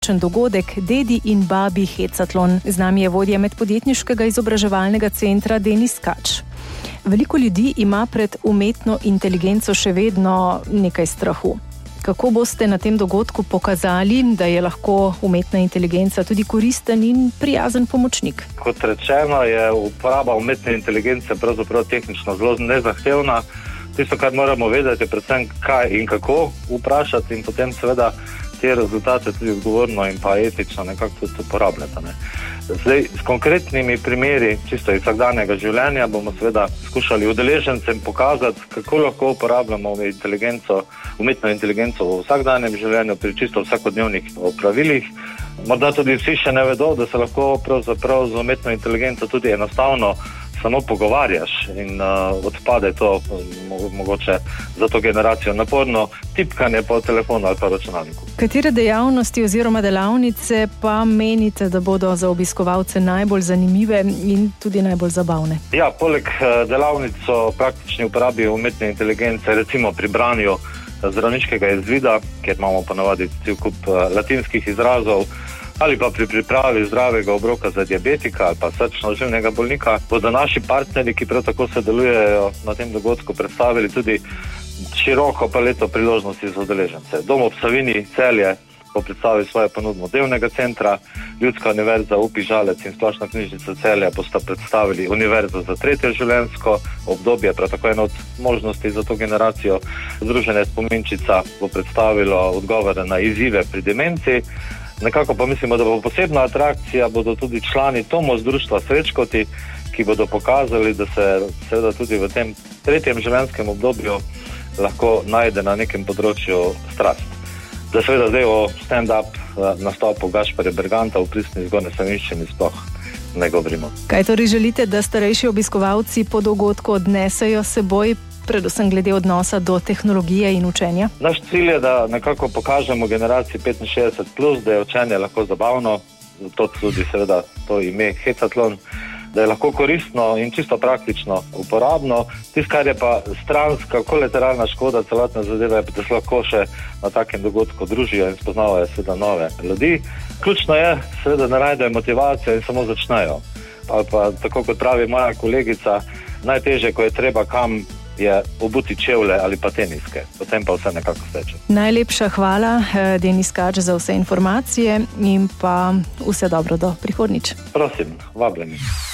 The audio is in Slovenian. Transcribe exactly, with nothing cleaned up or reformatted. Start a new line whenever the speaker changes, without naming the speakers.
dogodek Dedi in babi Hecatlon. Z nami je vodja medpodjetniškega izobraževalnega centra Denis Kač. Veliko ljudi ima pred umetno inteligenco še vedno nekaj strahu. Kako boste na tem dogodku pokazali, da je lahko umetna inteligenca tudi koristen in prijazen pomočnik?
Kot rečeno, je uporaba umetne inteligence pravzaprav tehnično zelo nezahtevna. Tisto, kar moramo vedeti, je predvsem kaj in kako vprašati in potem seveda te rezultate tudi odgovorno in pa etično nekako tudi uporabljati. Ne. Zdaj, s konkretnimi primeri čisto iz vsakdanjega življenja bomo seveda skušali udeležencem pokazati, kako lahko uporabljamo inteligenco, umetno inteligenco v vsakdanjem življenju pri čisto vsakodnevnih opravilih. Morda tudi vsi še ne vedo, da se lahko pravzaprav z umetno inteligenco tudi enostavno samo pogovarjaš in uh, odpade to mo mogoče za to generacijo naporno tipkanje po telefonu ali pa računalniku.
Katere dejavnosti oziroma delavnice pa menite, da bodo za obiskovalce najbolj zanimive in tudi najbolj zabavne?
Ja, poleg uh, delavnic o praktični uporabi umetne inteligence, recimo pri branju zdravniškega izvida, kjer imamo ponavadi cel kup uh, latinskih izrazov, ali pa pri pripravi zdravega obroka za diabetika ali pa srčno-žilnega bolnika, bodo naši partnerji, ki prav tako sodelujejo na tem dogodku, predstavili tudi široko paleto priložnosti za udeležence. Dom ob Savinji Celje bo predstavil svojo ponudbo delnega centra, Ljudska univerza U P I Žalec in Splošna knjižnica Celje bosta predstavili univerzo za tretje življenjsko obdobje, prav tako ena od možnosti za to generacijo. Združenje Spominčica bo predstavilo odgovore na izzive pri demenci. Nekako pa mislimo, da bo posebna atrakcija, bodo tudi člani Tomos društva Srečkoti, ki bodo pokazali, da se seveda tudi v tem tretjem življenjskem obdobju lahko najde na nekem področju strast. Da seveda zdaj o stand-up nastopu Gašperja Berganta v Pristni Zgornji Savinjščini sploh ne govorimo.
Kaj torej želite, da starejši obiskovalci po dogodku odnesejo seboj, predvsem glede odnosa do tehnologije in učenja?
Naš cilj je, da nekako pokažemo generaciji petinšestdeset plus, da je učenje lahko zabavno, zato tudi seveda to ime Hecatlon, da je lahko koristno in čisto praktično uporabno. Tisto, kar je pa stranska, kolateralna škoda celotne zadeve, je, da se lahko še na takem dogodku družijo in spoznavajo seveda nove ljudi. Ključno je, seveda, da najdejo motivacijo in samo začnejo. Ali pa, tako kot pravi moja kolegica, najtežje, ko je treba kam, je obuti čevlje ali pa teniske. Potem pa vse nekako steče.
Najlepša hvala, Denis Kač, za vse informacije in pa vse dobro do prihodnjič.
Prosim, vabljeni.